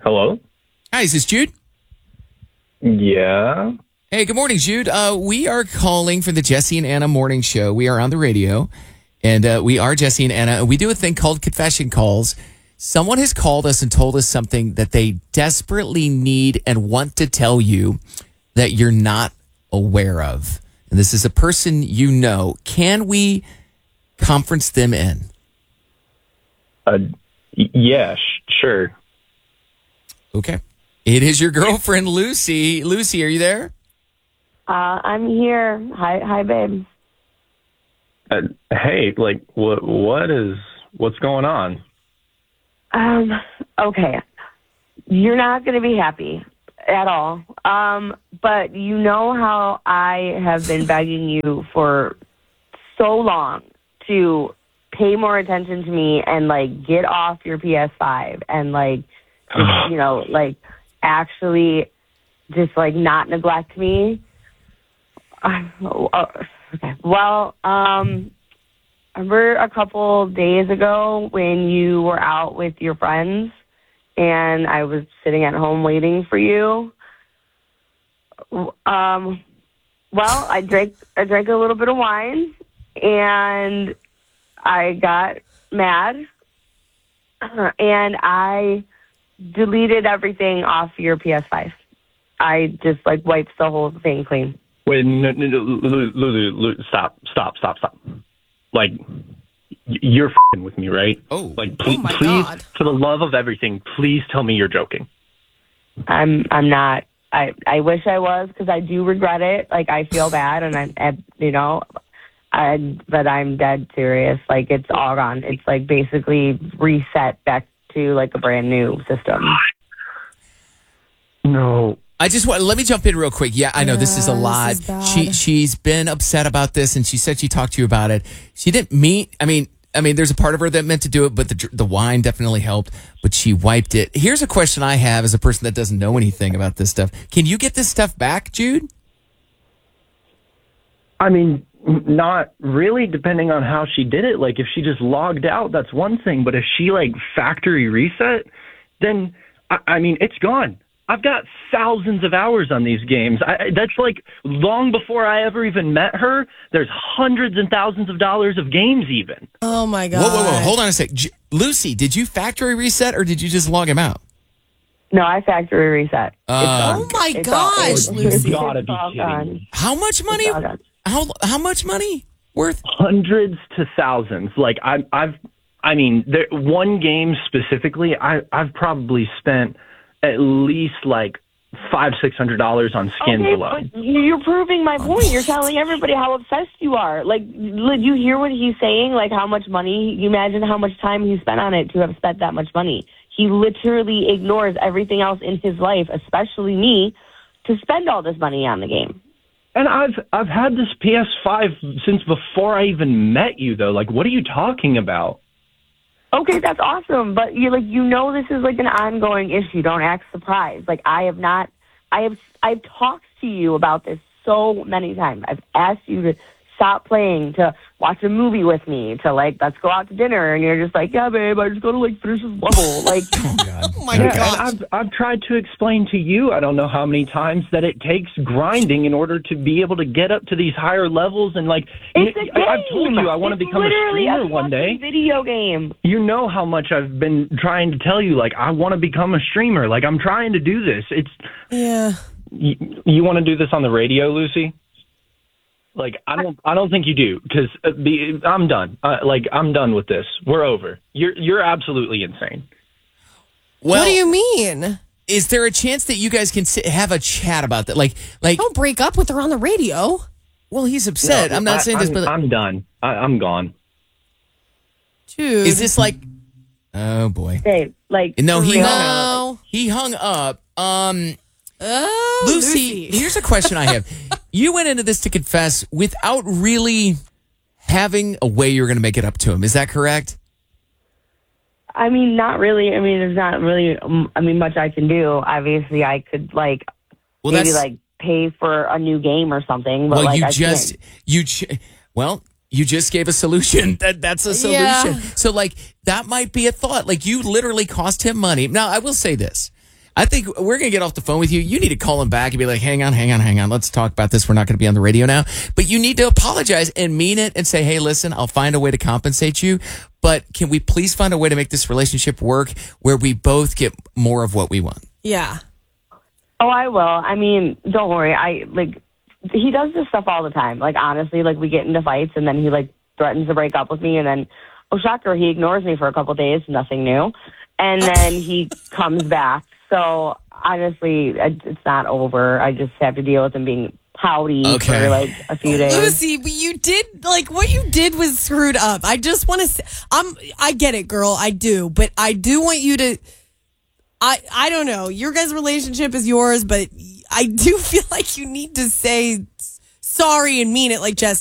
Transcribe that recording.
Hello? Hi, is this Jude? Yeah. Hey, good morning, Jude. We are calling for the Jesse and Anna morning show. We are on the radio, and we are Jesse and Anna. We do a thing called confession calls. Someone has called us and told us something that they desperately need and want to tell you that you're not aware of. And this is a person you know. Can we conference them in? Yeah, sure. Okay. It is your girlfriend, Lucy. Lucy, are you there? I'm here. Hi, babe. Hey, like, what's going on? Okay. You're not going to be happy at all. But you know how I have been begging you for so long to pay more attention to me and, like, get off your PS5 and, like, just, you know, like, actually just, like, not neglect me. Okay. Well, remember a couple days ago when you were out with your friends and I was sitting at home waiting for you? Well, I drank a little bit of wine and I got mad and I deleted everything off your PS5. I just, like, wiped the whole thing clean. Wait, no, Lulu, stop. Like, you're f***ing with me, right? Oh. Like, Oh please, my God. for the love of everything, please tell me you're joking. I'm not. I wish I was because I do regret it. Like, I feel bad and but I'm dead serious. Like, it's all gone. It's, like, basically reset back to, like, a brand new system. No. Let me jump in real quick. Yeah, I know this is a lot. this is bad. She's been upset about this, and she said she talked to you about it. She didn't mean. I mean, there's a part of her that meant to do it, but the wine definitely helped. But she wiped it. Here's a question I have as a person that doesn't know anything about this stuff. Can you get this stuff back, Jude? I mean, not really, depending on how she did it. Like, if she just logged out, that's one thing. But if she, like, factory reset, then, I mean, it's gone. I've got thousands of hours on these games. That's, like, long before I ever even met her. There's hundreds and thousands of dollars of games even. Oh, my God. Whoa. Hold on a sec. Lucy, did you factory reset or did you just log him out? No, I factory reset. Oh, my gosh, Lucy. You gotta be It's all kidding gone. me. How much money? It's all gone. How much money worth? Hundreds to thousands. Like, one game specifically, I've probably spent at least like $500-600 on skins Okay, alone. but you're proving my point. You're telling everybody how obsessed you are. Like, you hear what he's saying? Like, how much money? You imagine how much time he spent on it to have spent that much money. He literally ignores everything else in his life, especially me, to spend all this money on the game. And I've had this PS5 since before I even met you, though. Like, what are you talking about? Okay, that's awesome, but you know this is like an ongoing issue. Don't act surprised. Like, I've talked to you about this so many times. I've asked you to stop playing, to watch a movie with me, to, like, let's go out to dinner, and you're just like, yeah, babe, I just gotta, like, finish this level. Like, Oh, my Yeah, gosh. and I've tried to explain to you, I don't know how many times, that it takes grinding in order to be able to get up to these higher levels. And, like, it's a game. I've told you I want to It's become a literally streamer one day. fucking video game. You know how much I've been trying to tell you, like, I want to become a streamer. Like, I'm trying to do this. Yeah. You want to do this on the radio, Lucy? Like, I don't think you do, because I'm done. I'm done with this. We're over. You're absolutely insane. Well, What do you mean? is there a chance that you guys can have a chat about that? Like, Don't break up with her on the radio. well, he's upset. I'm not saying this, but I'm done. I'm gone. Dude. is this like? Oh boy. Babe, like, No, he for real. hung up. No. He hung up. Oh, Lucy, here's a question I have. You went into this to confess without really having a way you were going to make it up to him. Is that correct? I mean, not really. I mean, there's not really, much I can do. Obviously, I could, like, Well, maybe, that's like, pay for a new game or something. But, well. like, You I just can't. you just gave a solution. That's a solution. Yeah. So, like, that might be a thought. Like, you literally cost him money. Now, I will say this. I think we're going to get off the phone with you. You need to call him back and be like, hang on. Let's talk about this. We're not going to be on the radio now. But you need to apologize and mean it and say, hey, listen, I'll find a way to compensate you. But can we please find a way to make this relationship work where we both get more of what we want? Yeah. Oh, I will. I mean, don't worry. He does this stuff all the time. Like, honestly, like, we get into fights and then he, like, threatens to break up with me and then, oh, shocker, he ignores me for a couple days, nothing new. And then he comes back. So, honestly, it's not over. I just have to deal with him being pouty for, like, a few days. Lucy, but you did, like, what you did was screwed up. I just want to say, I get it, girl. I do. But I do want you to, I don't know. Your guys' relationship is yours, but I do feel like you need to say sorry and mean it like Jess